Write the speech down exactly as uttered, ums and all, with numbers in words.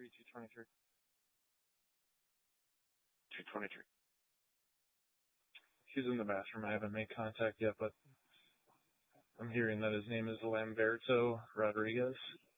three two twenty-three. two twenty-three. He's in the bathroom. I haven't made contact yet, but I'm hearing that his name is Lamberto Rodriguez.